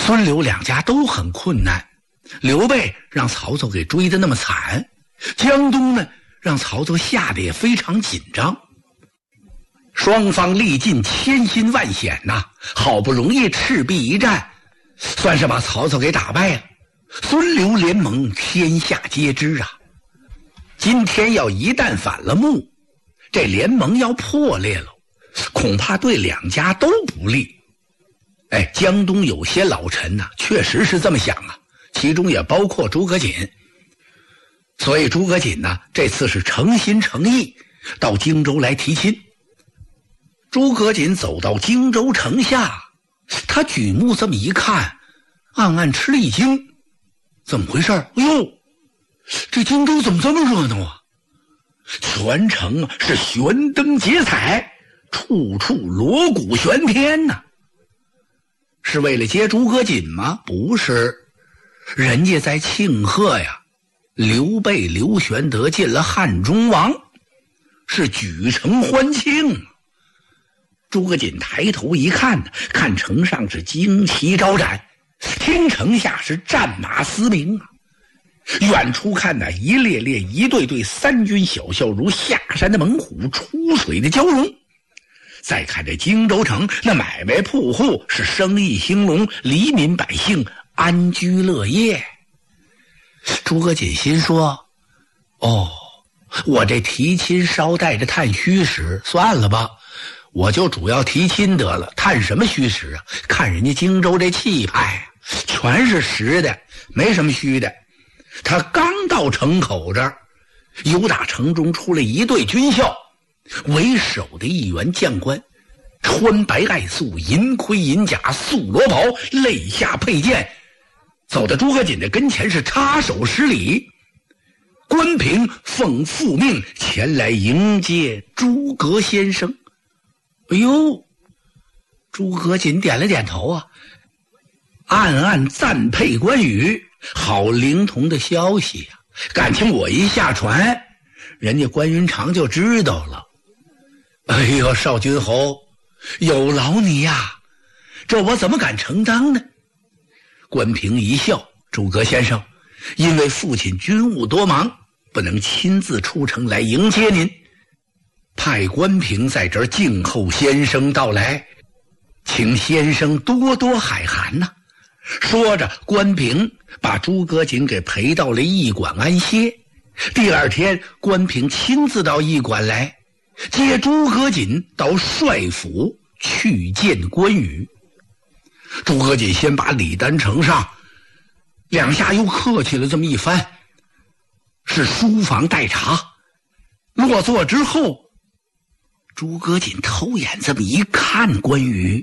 孙刘两家都很困难，刘备让曹操给追得那么惨，江东呢让曹操吓得也非常紧张。双方历尽千辛万险呐，好不容易赤壁一战，算是把曹操给打败了。孙刘联盟天下皆知啊，今天要一旦反了目，这联盟要破裂了，恐怕对两家都不利。江东有些老臣呐，确实是这么想啊，其中也包括诸葛瑾。所以诸葛瑾呢，这次是诚心诚意到荆州来提亲。诸葛瑾走到荆州城下，他举目这么一看，暗暗吃了一惊，怎么回事？哎呦，这荆州怎么这么热闹啊？全城啊是悬灯结彩，处处锣鼓喧天呐。是为了接诸葛瑾吗？不是，人家在庆贺呀，刘备刘玄德进了汉中王，是举城欢庆。诸葛瑾抬头一看，看城上是旌旗招展，听城下是战马嘶鸣啊。远处看呢，一列列一对对三军小校如下山的猛虎，出水的蛟龙。再看这荆州城，那买卖铺户是生意兴隆，黎民百姓安居乐业。诸葛瑾心说，我这提亲捎带着探虚实，算了吧，我就主要提亲得了，探什么虚实啊？看人家荆州这气派，全是实的，没什么虚的。他刚到城口这儿，由打城中出来一队军校，为首的一员将官，穿白爱素，银盔银甲，素罗袍，肋下佩剑，走到诸葛瑾的跟前是插手施礼。关平奉父命前来迎接诸葛先生。哎呦，诸葛瑾点了点头啊，暗暗赞佩关羽，好灵通的消息呀！感情我一下船，人家关云长就知道了。哎呦，少君侯，有劳你呀，这我怎么敢承当呢？关平一笑，诸葛先生，因为父亲军务多忙，不能亲自出城来迎接您，派关平在这儿静候先生到来，请先生多多海涵呐。说着，关平把诸葛瑾给陪到了驿馆安歇。第二天，关平亲自到驿馆来接诸葛瑾到帅府去见关羽。诸葛瑾先把礼单呈上，两下又客气了这么一番，是书房待茶。落座之后，诸葛瑾偷眼这么一看关羽，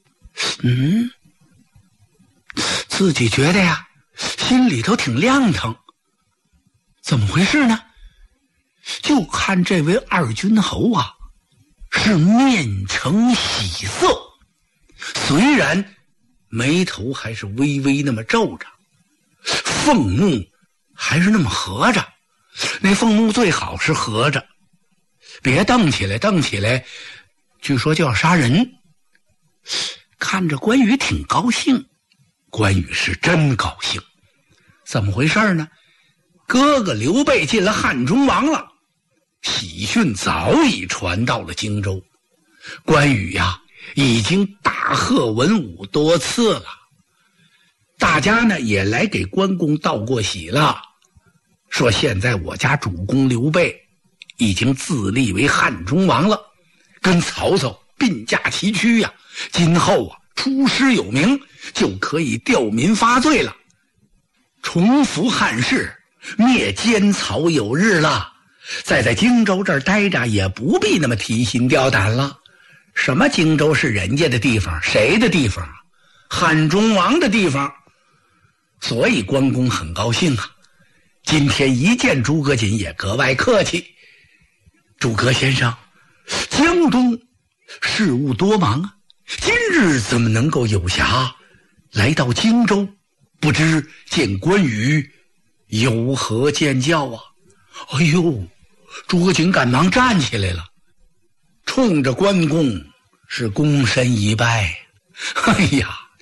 自己觉得呀，心里头挺亮堂。怎么回事呢？就看这位二军侯啊，是面呈喜色，虽然眉头还是微微那么皱着，凤目还是那么合着。那凤目最好是合着，别瞪起来，瞪起来据说就要杀人。看着关羽挺高兴，关羽是真高兴。怎么回事呢？哥哥刘备进了汉中王了，喜讯早已传到了荆州。关羽呀，已经大贺文武多次了，大家呢也来给关公道过喜了，说现在我家主公刘备已经自立为汉中王了，跟曹操并驾齐驱呀，今后啊出师有名，就可以吊民发罪了，重复汉室，灭奸曹有日了。再在荆州这儿待着，也不必那么提心吊胆了。什么荆州是人家的地方？谁的地方？汉中王的地方。所以关公很高兴啊，今天一见诸葛瑾也格外客气。诸葛先生，江东事务多忙啊，今日怎么能够有暇来到荆州？不知见关羽有何见教啊？哎呦，诸葛瑾赶忙站起来了，冲着关公是躬身一拜。哎呀，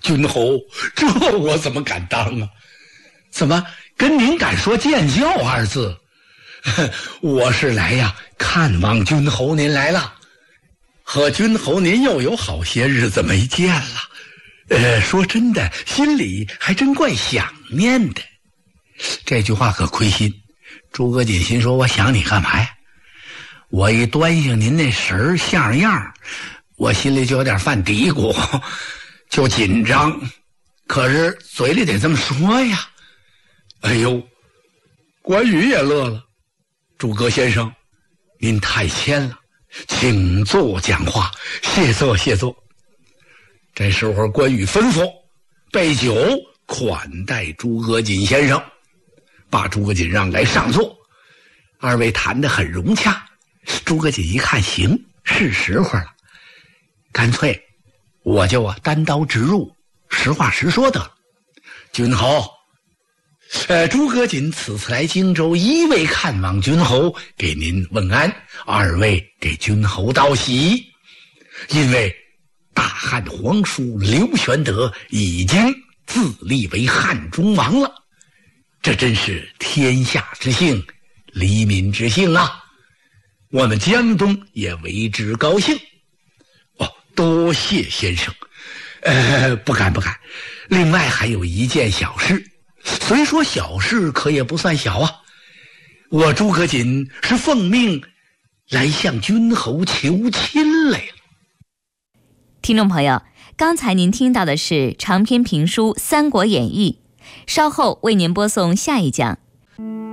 君侯，这我怎么敢当啊？怎么跟您敢说见教二字？我是来呀看望君侯您来了，和君侯您又有好些日子没见了。说真的，心里还真怪想念的。这句话可亏心。诸葛瑾心说，我想你干嘛呀？我一端详您那神儿像样，我心里就有点犯嘀咕，就紧张，可是嘴里得这么说呀。哎呦，关羽也乐了。诸葛先生，您太谦了，请坐讲话。谢坐谢坐。这时候关羽吩咐备酒款待诸葛瑾先生，把诸葛瑾让来上座。二位谈得很融洽。诸葛瑾一看，行，是时候了，干脆我就单刀直入，实话实说得了。君侯，诸葛瑾此次来荆州，一位看望君侯，给您问安；二位给君侯道喜。因为大汉皇叔刘玄德已经自立为汉中王了，这真是天下之幸，黎民之幸啊！我们江东也为之高兴。多谢先生。不敢。另外还有一件小事，虽说小事，可也不算小啊。我诸葛瑾是奉命来向君侯求亲来了。 听众朋友，刚才您听到的是长篇评书《三国演义》，稍后为您播送下一讲。